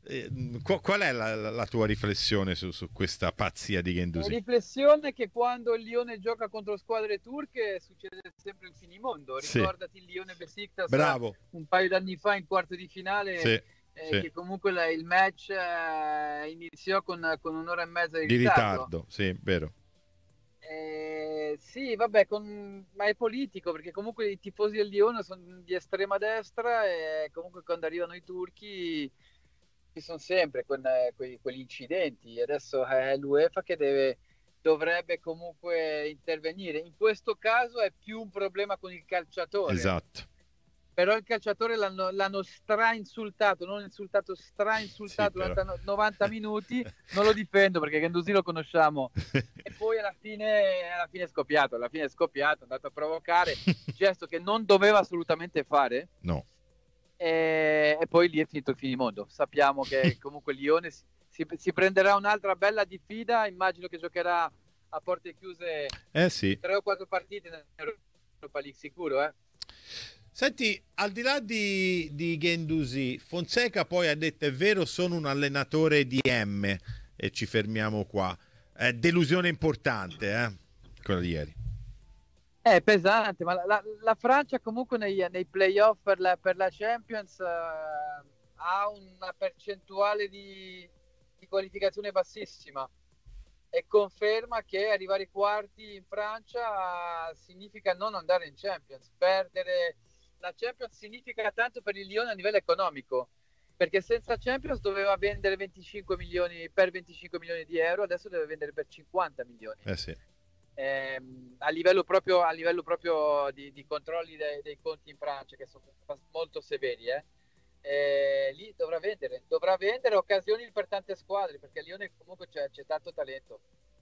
Qual è la tua riflessione su questa pazzia di La Guendouzi? riflessione è che quando il Lione gioca contro squadre turche succede sempre il finimondo. Sì, Ricordati il Lione Besiktas bravo. un paio d'anni fa in quarto di finale, Sì, sì. che comunque il match iniziò con un'ora e mezza di Di ritardo. ritardo, sì, vero. Sì, vabbè, ma è politico perché comunque i tifosi del Lione sono di estrema destra e comunque quando arrivano i turchi ci sono sempre quegli incidenti. Adesso è l'UEFA che dovrebbe comunque intervenire. In questo caso è più un problema con il calciatore, Esatto. però il calciatore l'hanno stra-insultato, non insultato, Sì, stra-insultato però. durante 90 minuti. Non lo difendo perché Guendouzi lo conosciamo. E poi alla fine è scoppiato, è andato a provocare, gesto che non doveva assolutamente fare. No. E poi lì è finito il finimondo. Sappiamo che comunque il Lione si prenderà un'altra bella diffida. Immagino che giocherà a porte chiuse Eh sì. 3 o 4 partite in Europa League sicuro, eh? Senti, al di là di Guendouzi, Fonseca poi ha detto: è vero, sono un allenatore di M, e ci fermiamo qua. Delusione importante, quella di ieri. È pesante, ma la Francia comunque nei playoff per la Champions ha una percentuale di qualificazione bassissima e conferma che arrivare ai quarti in Francia significa non andare in Champions. Perdere la Champions significa tanto per il Lione a livello economico, perché senza Champions doveva vendere 25 milioni per 25 milioni di euro, adesso deve vendere per 50 milioni. Eh sì. A livello proprio di controlli dei conti in Francia, che sono molto severi, lì dovrà vendere occasioni per tante squadre, perché a Lione comunque c'è tanto talento.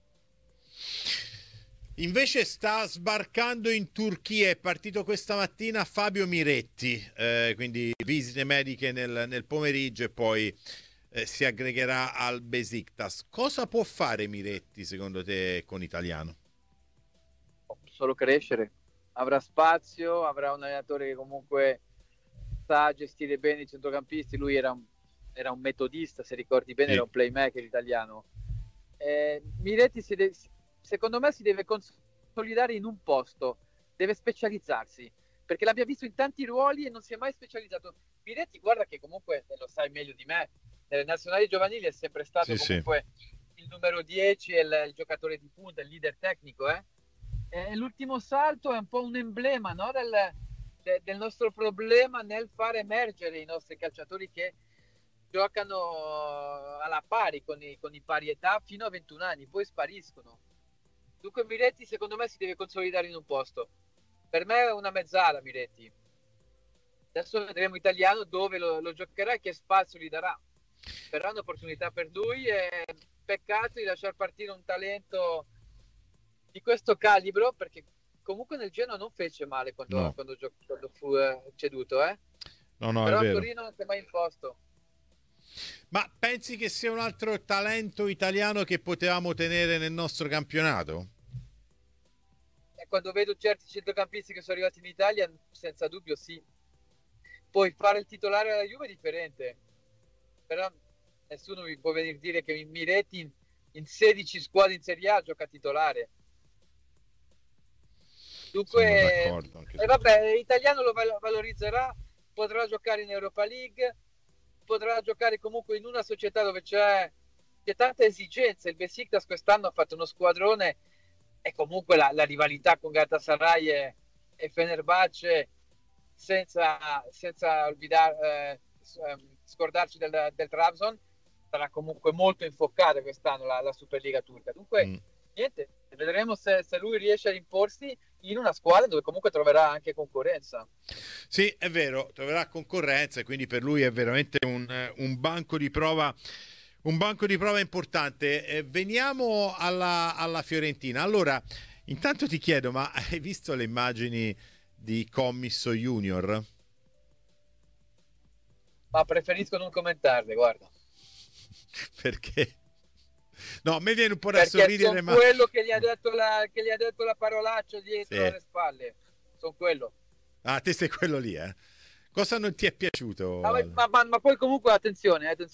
Invece sta sbarcando in Turchia, è partito questa mattina Fabio Miretti, quindi visite mediche nel pomeriggio e poi si aggregherà al Besiktas. Cosa può fare Miretti secondo te con Italiano? Solo crescere, avrà spazio, avrà un allenatore che comunque sa gestire bene i centrocampisti. Lui era un metodista, se ricordi bene, era Sì, un playmaker italiano. Miretti secondo me si deve consolidare in un posto, deve specializzarsi, perché l'abbia visto in tanti ruoli e non si è mai specializzato. Miretti, guarda che comunque, lo sai meglio di me, nelle nazionali giovanili è sempre stato sì, sì. comunque il numero 10 e il giocatore di punta, il leader tecnico. L'ultimo salto è un po' un emblema, no, del nostro problema nel far emergere i nostri calciatori che giocano alla pari con i pari età fino a 21 anni, poi spariscono. Dunque Miretti secondo me si deve consolidare in un posto. Per me è una mezzala Miretti. Adesso vedremo Italiano dove lo giocherà e che spazio gli darà. Verrà un'opportunità per lui e peccato di lasciar partire un talento di questo calibro, perché comunque nel Genoa non fece male quando, No, quando, quando fu ceduto, no, no, è però a vero. Torino non si è mai imposto. Ma pensi che sia un altro talento italiano che potevamo tenere nel nostro campionato? E quando vedo certi centrocampisti che sono arrivati in Italia, senza dubbio sì. Poi fare il titolare alla Juve è differente, però nessuno mi può venire a dire che Miretti in 16 squadre in Serie A gioca titolare. Sono Dunque, d'accordo anche e su vabbè, l'italiano lo valorizzerà, potrà giocare in Europa League, potrà giocare comunque in una società dove c'è tanta esigenza. Il Besiktas quest'anno ha fatto uno squadrone e comunque la rivalità con Galatasaray e Fenerbahce, senza scordarci del Trabzon, sarà comunque molto infoccata quest'anno la Superliga turca. Dunque, Mm. niente, vedremo se lui riesce a imporsi in una squadra dove comunque troverà anche concorrenza. Sì, è vero, troverà concorrenza e quindi per lui è veramente un banco di prova. Un banco di prova importante. Veniamo alla Fiorentina. Allora, intanto ti chiedo, ma hai visto le immagini di Commisso Junior? Ma preferisco non commentarle, guarda, Perché? No, a me viene un po' da perché sono sorridere, ma quello che gli ha detto la parolaccia dietro sì. le spalle. Sono quello. Ah, te sei quello lì, eh? Cosa non ti è Ah, piaciuto? ma poi comunque attenzione,